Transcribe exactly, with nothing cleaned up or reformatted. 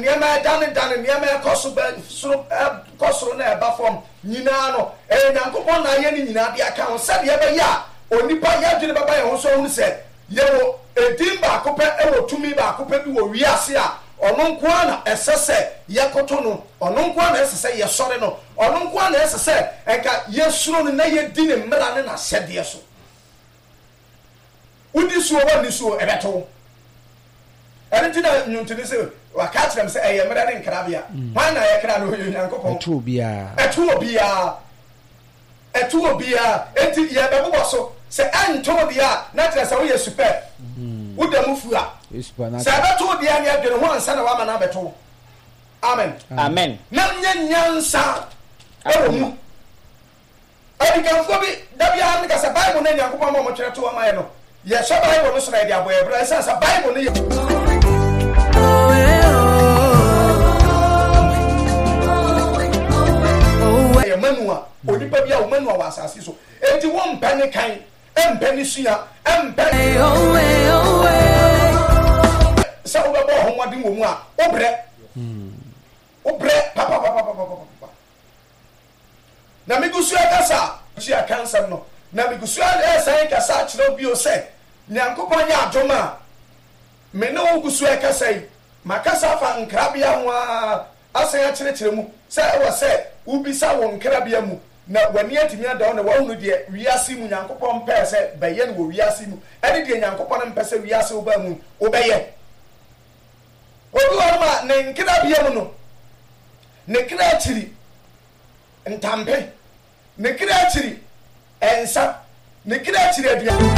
niema dan dan niema ekoso ba soro kosoro na eba form nyina no e nyankopon na ye ni nyina de aka ho se de be ya onipa ya dwene baba ye ho so hu se ye wo edim ba ko pe e wo tumi ba ko pe bi wo wiase a ono nko na esese ye koto no ono nko na esese ye sore no ono nko na esese enka ye suro no na ye di ne mmara ne na sede so udi suo wa ni suo ebeto ene ti na nyuntini se wa ka kyerem se eye mmara ne nkrabia wan na ye kra no Nyankopon etu obia etu obia etu obia enti ye bebo so se anto dia na kyerɛ sɛ wo ye super wo da mu fu a se beto dia ne adwene ho ansa na wa ma na beto amen amen na nya nyansa ewo mu adi kan fo bi da bia ne ka se Bible na Nyankopon ma mo kyerɛ to ma ye no ye hye Bible no so na dia boy bra se se Bible no ye manua onipa bia o manua wa asase so enti wo mpane kan empane sua empane sa wo bebo ho wade wo mu a obre obre papa papa papa na migusua kasa chi akansa no na migusua e sai kasa kire bi o se Nyankopon ya adoma me ne wo gusua kasa yi makasa fa nkrabia ho a asan a kire kire mu se wo se ubisa won krabia mu na wani atimi ada na wahunu de wiase mu Nyankopon pɛ sɛ bɛyɛ no wɔ wiase mu ɛne de Nyankopon mpɛ sɛ wiase wo ba mu wo bɛyɛ obi wɔ ma ne krabia mu no ne kra akiri ntampe ne kra akiri ensa ne kra akiri aduane